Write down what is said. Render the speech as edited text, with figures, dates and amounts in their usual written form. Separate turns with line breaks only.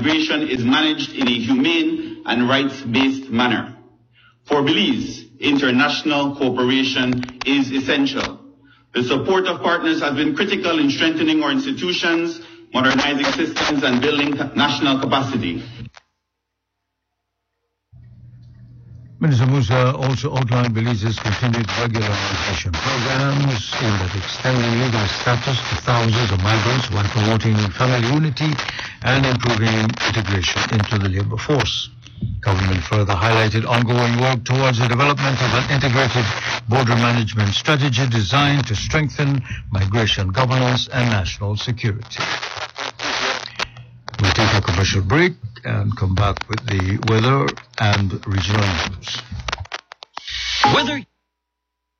migration is managed in a humane and rights-based manner. For Belize, international cooperation is essential. The support of partners has been critical in strengthening our institutions, modernizing systems, and building national capacity.
Minister Musa also outlined Belize's continued regularization programs aimed at extending legal status to thousands of migrants while promoting family unity and improving integration into the labor force. Government further highlighted ongoing work towards the development of an integrated border management strategy designed to strengthen migration governance and national security. We'll take a commercial break and come back with the weather and regional news.
Weather.